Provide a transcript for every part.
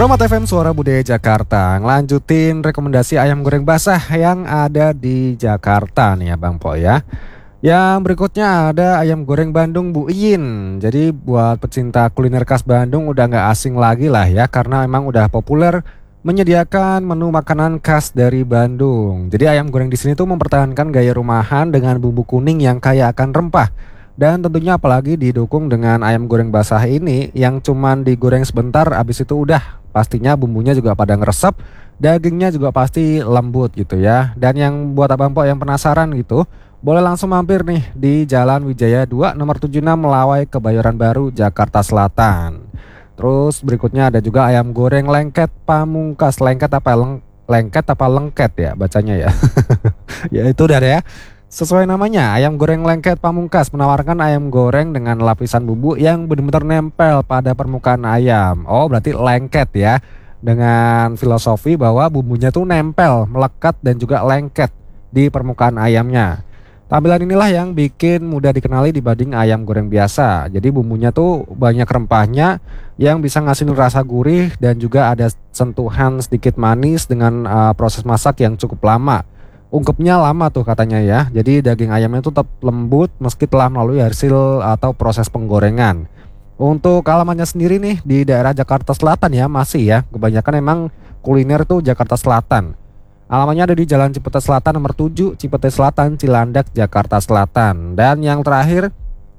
Romat FM Suara Budaya Jakarta. Ngelanjutin rekomendasi ayam goreng basah yang ada di Jakarta nih ya Bang Po ya. Yang berikutnya ada ayam goreng Bandung Bu Iin. Jadi buat pecinta kuliner khas Bandung udah gak asing lagi lah ya, karena emang udah populer menyediakan menu makanan khas dari Bandung. Jadi ayam goreng di sini tuh mempertahankan gaya rumahan dengan bumbu kuning yang kaya akan rempah. Dan tentunya apalagi didukung dengan ayam goreng basah ini yang cuman digoreng sebentar, abis itu udah pastinya bumbunya juga pada ngeresep, dagingnya juga pasti lembut gitu ya. Dan yang buat abang Po yang penasaran gitu, boleh langsung mampir nih di Jalan Wijaya 2 nomor 76 Melawai Kebayoran Baru Jakarta Selatan. Terus berikutnya ada juga ayam goreng lengket Pamungkas. Lengket apa lengket ya bacanya ya. Ya itu udah ya. Sesuai namanya, ayam goreng lengket Pamungkas menawarkan ayam goreng dengan lapisan bumbu yang benar-benar nempel pada permukaan ayam. Oh, berarti lengket ya. Dengan filosofi bahwa bumbunya tuh nempel, melekat dan juga lengket di permukaan ayamnya. Tampilan inilah yang bikin mudah dikenali dibanding ayam goreng biasa. Jadi bumbunya tuh banyak rempahnya yang bisa ngasih rasa gurih dan juga ada sentuhan sedikit manis dengan proses masak yang cukup lama. Ungkepnya lama tuh katanya ya. Jadi daging ayamnya itu tetap lembut meski telah melalui hasil atau proses penggorengan. Untuk alamannya sendiri nih di daerah Jakarta Selatan ya, masih ya. Kebanyakan emang kuliner tuh Jakarta Selatan. Alamannya ada di Jalan Cipete Selatan nomor 7, Cipete Selatan, Cilandak, Jakarta Selatan. Dan yang terakhir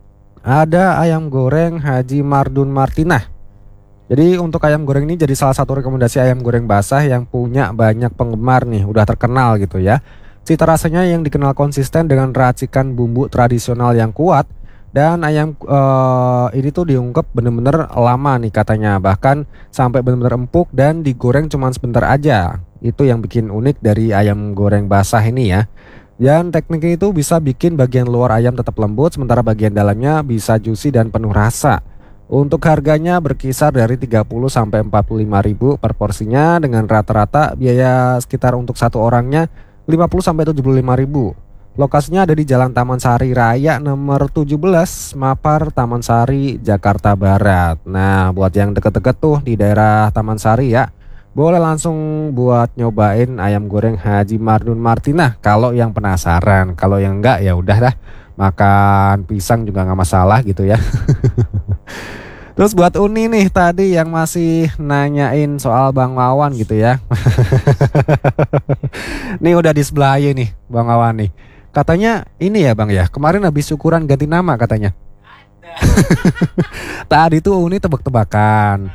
ada ayam goreng Haji Mardun Martinah. Jadi untuk ayam goreng ini jadi salah satu rekomendasi ayam goreng basah yang punya banyak penggemar nih, udah terkenal gitu ya. Cita rasanya yang dikenal konsisten dengan racikan bumbu tradisional yang kuat. Dan ayam ini tuh diungkep bener-bener lama nih katanya. Bahkan sampai bener-bener empuk dan digoreng cuma sebentar aja. Itu yang bikin unik dari ayam goreng basah ini ya. Dan tekniknya itu bisa bikin bagian luar ayam tetap lembut, sementara bagian dalamnya bisa juicy dan penuh rasa. Untuk harganya berkisar dari 30 sampai 45.000 per porsinya, dengan rata-rata biaya sekitar untuk satu orangnya 50 sampai 75.000. Lokasinya ada di Jalan Taman Sari Raya nomor 17, Mapar, Taman Sari, Jakarta Barat. Nah, buat yang deket-deket tuh di daerah Taman Sari ya, boleh langsung buat nyobain ayam goreng Haji Mardun Martinah kalau yang penasaran. Kalau yang enggak ya udah dah, makan pisang juga nggak masalah gitu ya. Terus buat Uni nih tadi yang masih nanyain soal Bang Wawan gitu ya. Nih udah di sebelah aja nih Bang Wawan nih. Katanya ini ya Bang ya, kemarin habis syukuran ganti nama katanya. Tadi tuh Uni tebak-tebakan.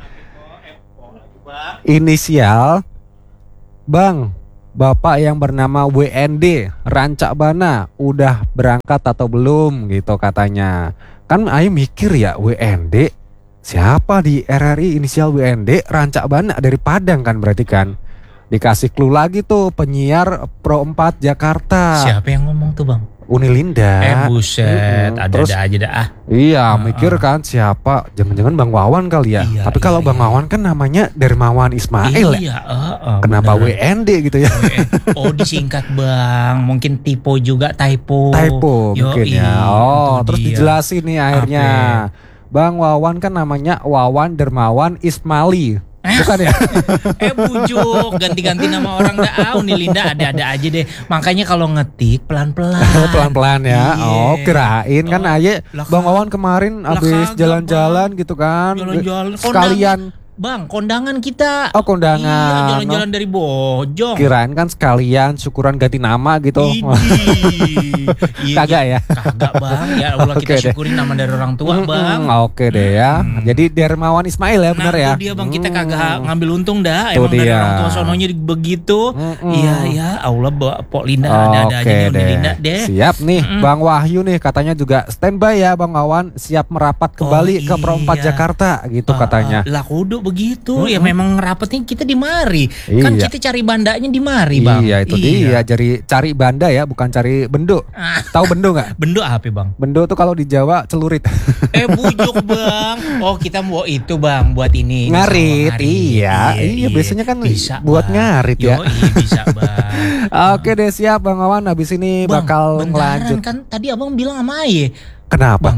Inisial Bang, Bapak yang bernama WND Rancak Bana udah berangkat atau belum gitu katanya. Kan ayo mikir ya, WND siapa di RRI inisial WND Rancak Bana dari Padang kan berarti kan. Dikasih clue lagi tuh, penyiar Pro 4 Jakarta. Siapa yang ngomong tuh Bang? Unilinda. Buset, ada-ada aja dah. Iya, mikir kan siapa? Jangan-jangan Bang Wawan kali ya. Iya, tapi kalau Bang Wawan kan namanya Dermawan Ismail ya. Kenapa WND gitu ya? Oh, disingkat Bang. Mungkin typo juga, typo. Mungkin ya. Oh, terus dijelasin nih akhirnya. Bang Wawan kan namanya Wawan Dermawan Ismaili. Bukan ya? Bujuk, ganti-ganti nama orang dah. Unilinda ada-ada aja deh. Makanya kalau ngetik pelan-pelan. Pelan-pelan ya. Oh, kirain kan aja Bang Wawan kemarin habis jalan-jalan gitu kan. Jalan-jalan sekalian Bang, kondangan kita. Oh, kondangan. Iya, jalan-jalan dari Bojong. Kirain kan sekalian syukuran ganti nama gitu. Kagak ya? Kagak Bang. Ya Allah, kita syukurin nama dari orang tua Bang. Oke deh ya. Jadi Dermawan Ismail ya, benar ya? Itu dia Bang, kita kagak ngambil untung dah. Tuh Emang dari dia. orang tua sononya begitu. Iya ya, Allah Pok Linda ada-ada aja nih Linda deh. Siap nih Bang Wahyu nih katanya juga standby ya Bang Wawan, siap merapat kembali ke Pro 4 Jakarta gitu katanya. Lah kudu begitu. Ya memang ngerapetnya kita di mari. Kan kita cari bandanya di mari Bang. Iya itu dia, cari banda ya, bukan cari bendo. Tahu bendo nggak? Bendo apa Bang? Bendo tuh kalau di Jawa celurit. Bujuk Bang. Oh kita mau itu Bang, buat ini. Ngarit. Iya, biasanya kan bisa, buat bang. Ngarit ya. Bisa Bang. Oke deh, siap Bang Wawan. Habis ini Bang, bakal ngelanjut. Kan tadi Abang bilang sama Aye. Kenapa? Bang,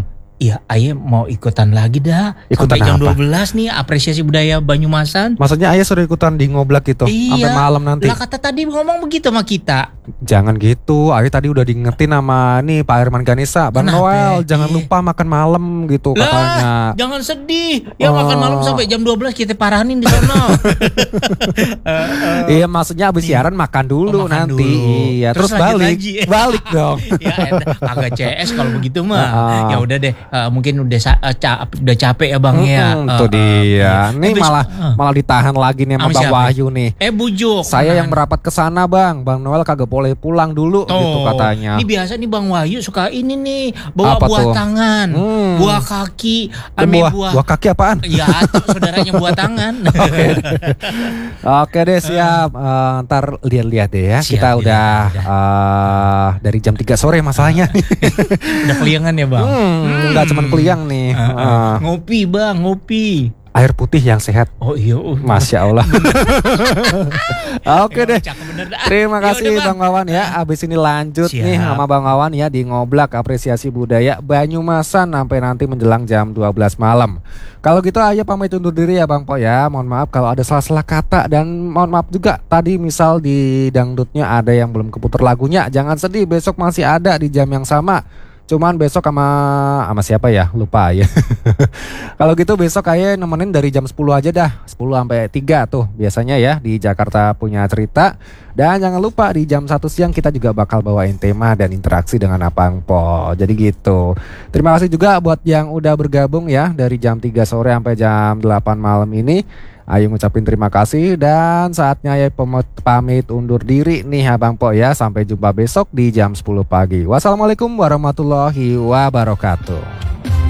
Iya, Ayah mau ikutan lagi dah. Ikutan Sampai jam apa? 12 nih apresiasi budaya Banyumasan. Maksudnya ayah sudah ikutan di ngoblak gitu sampai Iya. malam nanti. Lah kata tadi ngomong begitu sama kita. Jangan gitu. Ayah tadi udah diingetin sama nih Pak Herman Ganesa, Bang Kenapa? Noel, jangan Iya. lupa makan malam gitu katanya. Lah, jangan sedih. Ya Oh. makan malam sampai jam 12 kita paranin di sana. Iya, maksudnya habis siaran makan dulu Oh, makan nanti. dulu. Iya, terus Terus lanjut balik. lagi. Balik dong. Ya agak CS kalau begitu mah. Ah. Ya udah deh, mungkin udah capek ya Bang ya. Itu dia. Nih besok- malah ditahan lagi nih sama Sama Bang siapa? Wahyu nih. Bujuk. Saya yang Nah, merapat ke sana, Bang. Bang Noel kagak boleh pulang dulu gitu tuh. katanya. Ini biasa nih Bang Wahyu suka ini nih bawa Apa buah tuh? tangan, buah kaki, Buah kaki apaan? Ya, saudaranya buah tangan. Oke deh, siap. Ntar lihat-lihat deh ya. Siap, Kita ya, udah dari jam 3 sore masalahnya. Udah keliangan ya Bang. Nggak cuman keliang nih. Ngopi Bang, ngopi. Air putih yang sehat. Oh iya, Masya Allah. Oke deh. Cakep bener dah. Terima Ya kasih udah, Bang Wawan ya. Abis ini lanjut Siap. nih sama Bang Wawan ya di ngoblak apresiasi budaya Banyumasan sampai nanti menjelang jam 12 malam. Kalau gitu ayo pamit undur diri ya Bang Po ya. Mohon maaf kalau ada salah-salah kata dan mohon maaf juga tadi misal di dangdutnya ada yang belum keputar lagunya. Jangan sedih, besok masih ada di jam yang sama. Cuman besok sama siapa ya? Lupa ya. Kalau gitu besok kayak nemenin dari jam 10 aja dah. 10 sampai 3 tuh biasanya ya di Jakarta Punya Cerita. Dan jangan lupa di jam 1 siang kita juga bakal bawain tema dan interaksi dengan Abang Po. Jadi gitu. Terima kasih juga buat yang udah bergabung ya dari jam 3 sore sampai jam 8 malam ini. Ayo ngucapin terima kasih dan saatnya ya pamit undur diri nih Abang Po ya. Sampai jumpa besok di jam 10 pagi. Wassalamualaikum warahmatullahi wabarakatuh.